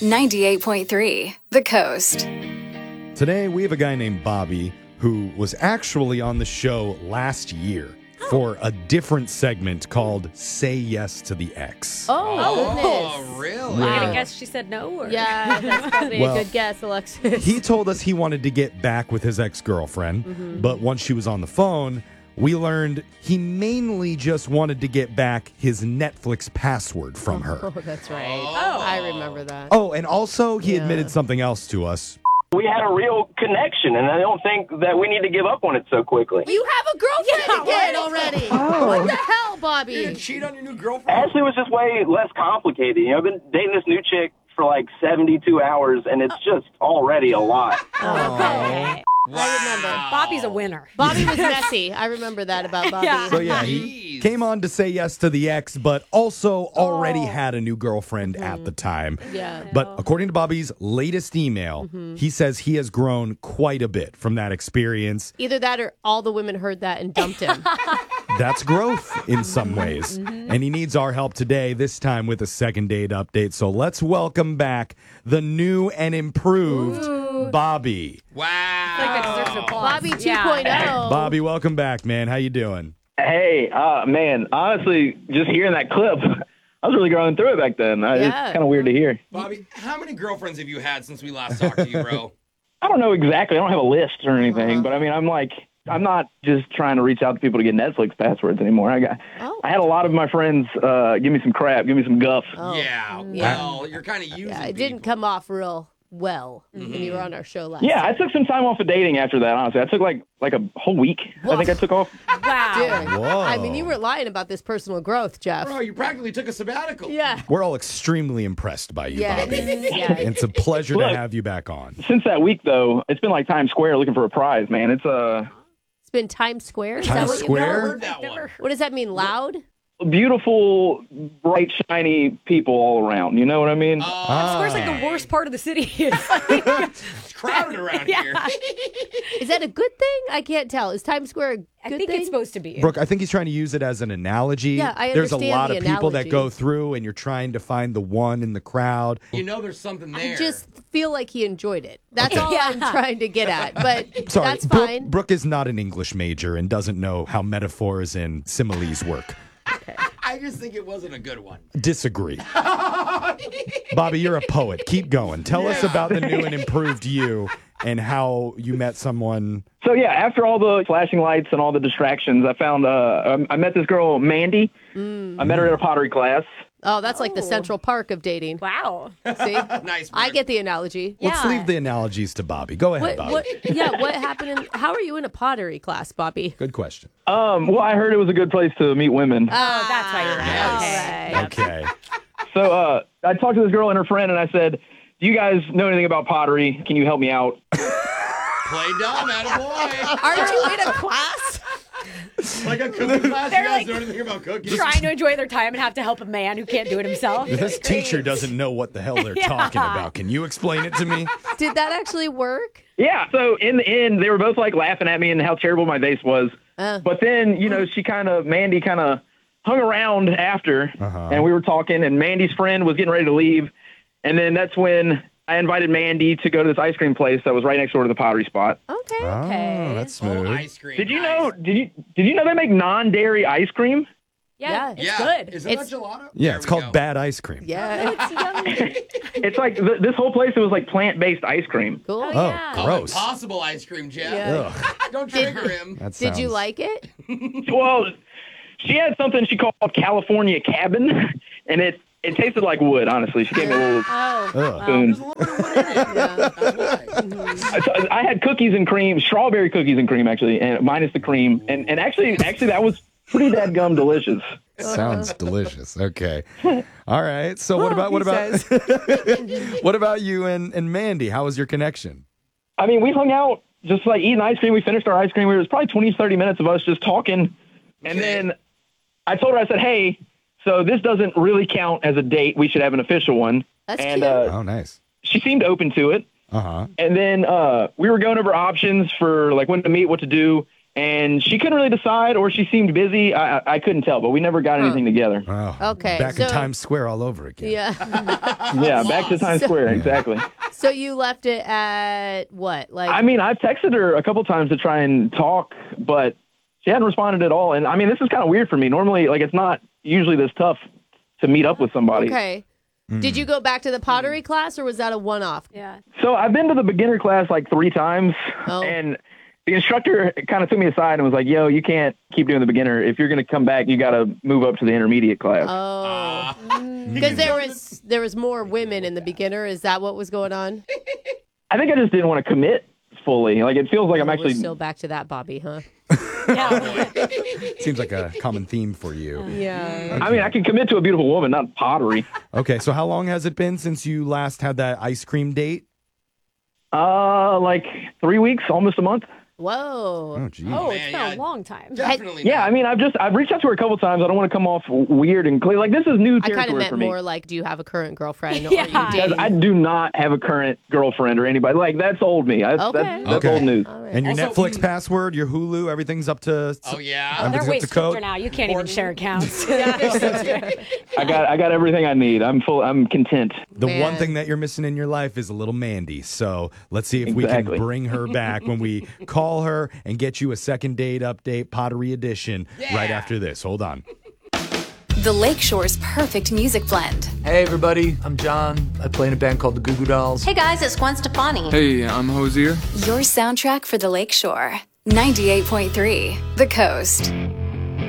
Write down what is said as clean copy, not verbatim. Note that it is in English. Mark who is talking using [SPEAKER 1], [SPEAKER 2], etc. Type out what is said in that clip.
[SPEAKER 1] 98.3 The Coast.
[SPEAKER 2] Today, we have a guy named Bobby who was actually on the show last year for a different segment called Say Yes to the Ex.
[SPEAKER 3] Oh,
[SPEAKER 4] really?
[SPEAKER 3] Wow.
[SPEAKER 4] Yeah.
[SPEAKER 3] I guess she said no? Or?
[SPEAKER 4] Yeah, that's probably
[SPEAKER 2] Well,
[SPEAKER 4] a good guess, Alexis.
[SPEAKER 2] He told us he wanted to get back with his ex-girlfriend, but once she was on the phone, we learned he mainly just wanted to get back his Netflix password from her.
[SPEAKER 4] Oh, that's right.
[SPEAKER 3] Oh.
[SPEAKER 4] I remember that.
[SPEAKER 2] Oh, and also he
[SPEAKER 4] Yeah.
[SPEAKER 2] admitted something else to us.
[SPEAKER 5] We had a real connection, and I don't think that we need to give up on it so quickly.
[SPEAKER 4] You have a girlfriend again already. What the hell, Bobby?
[SPEAKER 6] You gonna cheat on your new girlfriend?
[SPEAKER 5] Ashley was just way less complicated. You know, I've been dating this new chick for like 72 hours, and it's just already a lot.
[SPEAKER 3] Okay.
[SPEAKER 4] I remember.
[SPEAKER 3] Bobby's a winner.
[SPEAKER 4] Bobby was messy. I remember that about Bobby.
[SPEAKER 3] Yeah.
[SPEAKER 2] So yeah, he
[SPEAKER 6] Jeez.
[SPEAKER 2] came on to say yes to the ex, but also already had a new girlfriend at the time.
[SPEAKER 4] Yeah.
[SPEAKER 2] But according to Bobby's latest email, he says he has grown quite a bit from that experience.
[SPEAKER 4] Either that or all the women heard that and dumped him.
[SPEAKER 2] That's growth in some ways. And he needs our help today, this time with a second date update. So let's welcome back the new and improved Bobby.
[SPEAKER 6] Wow.
[SPEAKER 3] I think that deserves applause.
[SPEAKER 4] Bobby 2.0.
[SPEAKER 2] Bobby, welcome back, man. How you doing?
[SPEAKER 5] Hey, man, honestly, just hearing that clip, I was really going through it back then.
[SPEAKER 4] Yeah.
[SPEAKER 5] It's kind of weird to hear.
[SPEAKER 6] Bobby, how many girlfriends have you had since we last talked to you, bro?
[SPEAKER 5] I don't know exactly. I don't have a list or anything, but I mean, I'm not just trying to reach out to people to get Netflix passwords anymore. I had a lot of my friends give me some crap, give me some guff.
[SPEAKER 6] Yeah, well, you're kind of using
[SPEAKER 4] Yeah, it didn't come off real well when you were on our show last
[SPEAKER 5] Yeah,
[SPEAKER 4] time.
[SPEAKER 5] I took some time off of dating after that, honestly. I took like a whole week. I think I took off.
[SPEAKER 3] Wow.
[SPEAKER 4] Dude,
[SPEAKER 2] Whoa.
[SPEAKER 4] I mean, you were lying about this personal growth, Jeff.
[SPEAKER 6] Bro, you practically took a sabbatical.
[SPEAKER 4] Yeah.
[SPEAKER 2] We're all extremely impressed by you,
[SPEAKER 4] Yeah.
[SPEAKER 2] Bobby.
[SPEAKER 4] Yeah.
[SPEAKER 2] It's a pleasure to
[SPEAKER 5] Look.
[SPEAKER 2] have you back on.
[SPEAKER 5] Since that week, though, it's been like Times Square looking for a prize, man. It's
[SPEAKER 4] It's been Times Square. Is that
[SPEAKER 2] Times
[SPEAKER 4] what you
[SPEAKER 2] Square?
[SPEAKER 6] Never
[SPEAKER 4] know?
[SPEAKER 6] heard that one.
[SPEAKER 4] What does that mean? Loud?
[SPEAKER 5] beautiful, bright, shiny people all around. You know what I mean?
[SPEAKER 3] Square's like the worst part of the city.
[SPEAKER 6] It's crowded around here.
[SPEAKER 4] Is that a good thing? I can't tell. Is Times Square a good
[SPEAKER 3] I think
[SPEAKER 4] thing?
[SPEAKER 3] it's supposed to be.
[SPEAKER 2] Brooke, I think he's trying to use it as an analogy.
[SPEAKER 4] Yeah, I
[SPEAKER 2] There's a
[SPEAKER 4] understand
[SPEAKER 2] lot
[SPEAKER 4] the
[SPEAKER 2] of people that
[SPEAKER 4] analogy.
[SPEAKER 2] go through, and you're trying to find the one in the crowd.
[SPEAKER 6] You know there's something there.
[SPEAKER 4] I just feel like he enjoyed it. That's all
[SPEAKER 3] Yeah.
[SPEAKER 4] I'm trying to get at. But
[SPEAKER 2] Sorry,
[SPEAKER 4] that's
[SPEAKER 2] Brooke,
[SPEAKER 4] fine.
[SPEAKER 2] Brooke is not an English major and doesn't know how metaphors and similes work.
[SPEAKER 6] I just think it wasn't a good one.
[SPEAKER 2] Disagree. Bobby, you're a poet. Keep going. Tell us about the new and improved you and how you met someone.
[SPEAKER 5] So yeah, after all the flashing lights and all the distractions, I found I met this girl Mandy. I met her at a pottery class.
[SPEAKER 4] Oh, that's like the Central Park of dating.
[SPEAKER 3] Wow.
[SPEAKER 4] See?
[SPEAKER 6] Nice.
[SPEAKER 4] I
[SPEAKER 6] Brooke.
[SPEAKER 4] get the analogy.
[SPEAKER 2] Let's
[SPEAKER 3] Yeah.
[SPEAKER 2] leave the analogies to Bobby. Go ahead, Bobby.
[SPEAKER 4] What happened? How are you in a pottery class, Bobby?
[SPEAKER 2] Good question.
[SPEAKER 5] Well, I heard it was a good place to meet women.
[SPEAKER 3] Oh, that's why you're
[SPEAKER 6] Yes.
[SPEAKER 3] right. Okay.
[SPEAKER 2] Okay.
[SPEAKER 5] So I talked to this girl and her friend, and I said, "Do you guys know anything about pottery? Can you help me out?"
[SPEAKER 6] Play dumb, attaboy.
[SPEAKER 4] Aren't you in a class?
[SPEAKER 6] Like a cooking class.
[SPEAKER 3] They're
[SPEAKER 6] You guys
[SPEAKER 3] like-
[SPEAKER 6] know anything about cooking?
[SPEAKER 3] Trying to enjoy their time and have to help a man who can't do it himself.
[SPEAKER 2] This teacher doesn't know what the hell they're talking about. Can you explain it to me?
[SPEAKER 4] Did that actually work?
[SPEAKER 5] Yeah. So in the end, they were both like laughing at me and how terrible my bass was.
[SPEAKER 4] Uh.
[SPEAKER 5] But then, Mandy kind of hung around after, and we were talking, and Mandy's friend was getting ready to leave. And then that's when I invited Mandy to go to this ice cream place that was right next door to the pottery spot.
[SPEAKER 4] Okay.
[SPEAKER 2] Oh, that's
[SPEAKER 6] Oh,
[SPEAKER 2] smooth.
[SPEAKER 6] ice cream.
[SPEAKER 5] Did you
[SPEAKER 6] Nice.
[SPEAKER 5] know? Did you know they make non-dairy ice cream?
[SPEAKER 3] Yeah,
[SPEAKER 4] Yeah.
[SPEAKER 3] it's
[SPEAKER 6] Yeah.
[SPEAKER 3] good.
[SPEAKER 6] Is it
[SPEAKER 4] It's-
[SPEAKER 6] not gelato?
[SPEAKER 2] Yeah,
[SPEAKER 6] There
[SPEAKER 2] it's
[SPEAKER 6] we
[SPEAKER 2] called
[SPEAKER 6] go.
[SPEAKER 2] bad ice cream.
[SPEAKER 4] Yeah.
[SPEAKER 5] It's like this whole place. It was like plant-based ice cream.
[SPEAKER 4] Cool.
[SPEAKER 2] Oh,
[SPEAKER 3] yeah.
[SPEAKER 6] Oh,
[SPEAKER 2] gross.
[SPEAKER 6] impossible ice cream, Jeff.
[SPEAKER 4] Yeah.
[SPEAKER 2] Ugh,
[SPEAKER 6] Don't trigger him.
[SPEAKER 2] that
[SPEAKER 4] Did you
[SPEAKER 2] sounds-
[SPEAKER 4] like it?
[SPEAKER 5] Well, she had something she called California Cabin, and it tasted like wood. Honestly, she gave me a little
[SPEAKER 4] Oh.
[SPEAKER 2] Ugh.
[SPEAKER 5] spoon.
[SPEAKER 6] There's a little bit of wood in it. That's why.
[SPEAKER 5] I had cookies and cream, strawberry cookies and cream, actually, and minus the cream. And actually, that was pretty dadgum delicious.
[SPEAKER 2] Sounds delicious. Okay. All right. So what about
[SPEAKER 4] he
[SPEAKER 2] what about you and Mandy? How was your connection?
[SPEAKER 5] I mean, we hung out just like eating ice cream. We finished our ice cream. It was probably 20, 30 minutes of us just talking. And
[SPEAKER 6] Okay.
[SPEAKER 5] then I told her, I said, hey, so this doesn't really count as a date. We should have an official one.
[SPEAKER 4] That's
[SPEAKER 5] and
[SPEAKER 4] cute.
[SPEAKER 2] Oh, nice.
[SPEAKER 5] she seemed open to it.
[SPEAKER 2] Uh-huh.
[SPEAKER 5] And then we were going over options for like when to meet, what to do. and she couldn't really decide, or she seemed busy. I couldn't tell, but we never got anything together.
[SPEAKER 2] Oh,
[SPEAKER 4] Okay,
[SPEAKER 2] back in
[SPEAKER 4] so-
[SPEAKER 2] Times Square all over again.
[SPEAKER 4] Yeah.
[SPEAKER 5] Yeah, back to Times Square, exactly.
[SPEAKER 4] So you left it at what? Like,
[SPEAKER 5] I mean, I've texted her a couple times to try and talk, but she hadn't responded at all. And I mean, this is kind of weird for me. Normally, like, it's not usually this tough to meet up with somebody.
[SPEAKER 4] okay. Did you go back to the pottery class, or was that a one-off?
[SPEAKER 3] Yeah.
[SPEAKER 5] So I've been to the beginner class like 3 times,
[SPEAKER 4] Oh.
[SPEAKER 5] and the instructor kind of took me aside and was like, yo, you can't keep doing the beginner. If you're going to come back, you got to move up to the intermediate class.
[SPEAKER 4] Oh. Because there was more women in the beginner. Is that what was going on?
[SPEAKER 5] I think I just didn't want to commit fully. Like, it feels like I'm
[SPEAKER 4] We're
[SPEAKER 5] actually...
[SPEAKER 4] still back to that, Bobby, huh?
[SPEAKER 3] Yeah.
[SPEAKER 2] Seems like a common theme for you.
[SPEAKER 4] Yeah.
[SPEAKER 5] I mean, I can commit to a beautiful woman, not pottery.
[SPEAKER 2] Okay, so how long has it been since you last had that ice cream date?
[SPEAKER 5] Like 3 weeks, almost a month.
[SPEAKER 4] Whoa.
[SPEAKER 2] Oh, geez.
[SPEAKER 3] Oh,
[SPEAKER 6] Man,
[SPEAKER 3] it's been
[SPEAKER 6] yeah.
[SPEAKER 3] a long time.
[SPEAKER 6] Definitely.
[SPEAKER 5] Yeah,
[SPEAKER 6] not.
[SPEAKER 5] I mean, I've reached out to her a couple times. I don't want to come off weird and clear. Like, this is new
[SPEAKER 4] I kind of
[SPEAKER 5] territory
[SPEAKER 4] meant
[SPEAKER 5] for me.
[SPEAKER 4] more like, do you have a current girlfriend? Or
[SPEAKER 3] Yeah.
[SPEAKER 4] are you
[SPEAKER 5] Guys,
[SPEAKER 4] dating?
[SPEAKER 5] I do not have a current girlfriend or anybody. Like, that's old me. That's
[SPEAKER 2] Okay.
[SPEAKER 5] old news.
[SPEAKER 4] All right.
[SPEAKER 2] And your
[SPEAKER 6] Also,
[SPEAKER 2] Netflix password, your Hulu, everything's up to...
[SPEAKER 6] Oh, yeah.
[SPEAKER 3] They're
[SPEAKER 2] everything's
[SPEAKER 3] way
[SPEAKER 2] up to
[SPEAKER 3] stricter
[SPEAKER 2] code?
[SPEAKER 3] now. You can't even share accounts.
[SPEAKER 5] I got everything I need. I'm content.
[SPEAKER 2] The one
[SPEAKER 4] Man.
[SPEAKER 2] thing that you're missing in your life is a little Mandy. So let's see if we
[SPEAKER 5] Exactly.
[SPEAKER 2] can bring her back when we call her and get you a second date update, Pottery Edition, right after this. Hold on.
[SPEAKER 1] The Lakeshore's perfect music blend.
[SPEAKER 7] Hey everybody, I'm John. I play in a band called the Goo Goo Dolls.
[SPEAKER 1] Hey guys, it's Gwen Stefani.
[SPEAKER 8] Hey, I'm Hosier.
[SPEAKER 1] Your soundtrack for the Lakeshore. 98.3 The Coast.